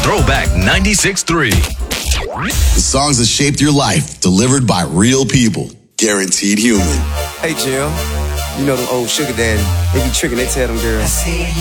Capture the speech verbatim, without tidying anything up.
Throwback ninety-six point three. The songs that shaped your life, delivered by real people. Guaranteed human. Hey, Jim. You know them old sugar daddy. They be tricking, they tell them girls.